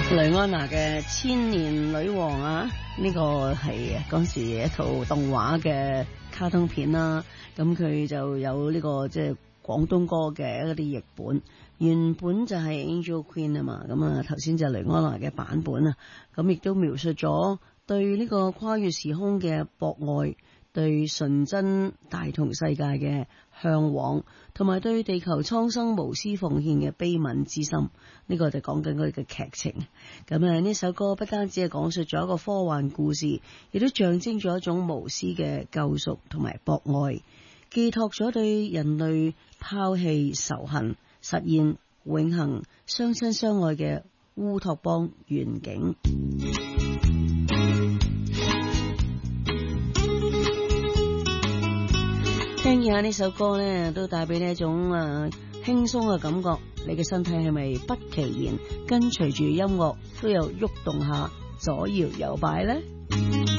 雷安娜嘅千年女王啊，呢個係嗰時一套動畫嘅卡通片啦。咁佢就有呢個即係廣東歌嘅一啲譯本，原本就係 Angel Queen 啊嘛。咁啊頭先就係雷安娜嘅版本啊，咁亦都描述咗對呢個跨越時空嘅博愛，對純真大同世界嘅向往，同埋對地球蒼生無私奉獻嘅悲憫之心。呢個就講緊佢嘅劇情。咁啊呢首歌不單止係講述咗一個科幻故事，亦都象徵咗一種無私嘅救贖同埋博愛，寄託咗對人類拋棄仇恨，實現永恆相親相愛嘅烏托邦願景。聽下呢首歌呢，都帶俾你一種輕鬆嘅感覺。你嘅身體係咪不其然跟隨住音樂都有喐動下，左搖右擺呢？